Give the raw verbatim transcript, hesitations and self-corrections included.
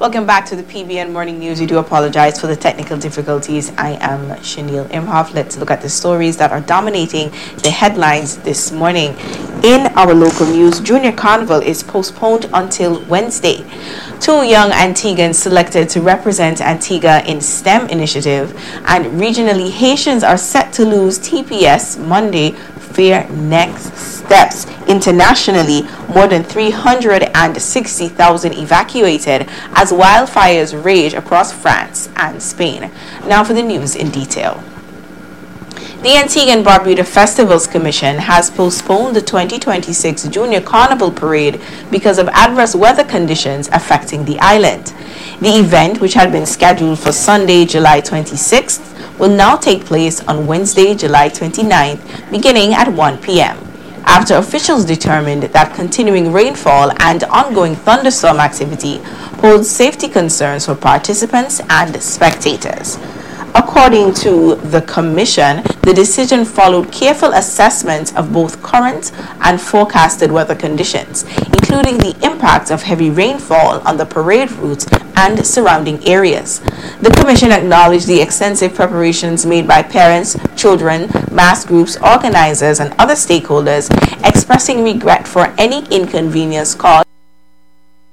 Welcome back to the P B N Morning News. We do apologize for the technical difficulties. I am Shaniel Imhoff. Let's look at the stories that are dominating the headlines this morning. In our local news, Junior Carnival is postponed until Wednesday. Two young Antiguans selected to represent Antigua in STEM initiative, and regionally Haitians are set to lose T P S Monday. Fear next steps. Internationally, more than three hundred sixty thousand evacuated as wildfires rage across France and Spain. Now for the news in detail. The Antigua and Barbuda Festivals Commission has postponed the twenty twenty-six Junior Carnival Parade because of adverse weather conditions affecting the island. The event, which had been scheduled for Sunday, July twenty-sixth, will now take place on Wednesday, July twenty-ninth, beginning at one p m after officials determined that continuing rainfall and ongoing thunderstorm activity posed safety concerns for participants and spectators. According to the Commission, the decision followed careful assessment of both current and forecasted weather conditions, including the impact of heavy rainfall on the parade route and surrounding areas. The Commission acknowledged the extensive preparations made by parents, children, mass groups, organizers, and other stakeholders, expressing regret for any inconvenience caused